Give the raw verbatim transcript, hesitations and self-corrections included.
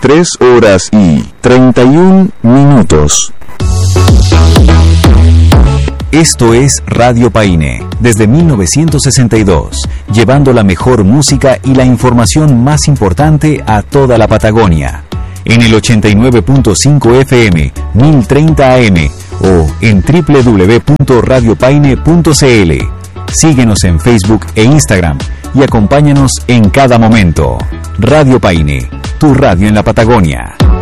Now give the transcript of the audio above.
tres horas y treinta y un minutos. Esto es Radio Paine, desde mil novecientos sesenta y dos, llevando la mejor música y la información más importante a toda la Patagonia. En el ochenta y nueve punto cinco F M, mil treinta A M o en doble u doble u doble u punto radio paine punto c l. Síguenos en Facebook e Instagram y acompáñanos en cada momento. Radio Paine, tu radio en la Patagonia.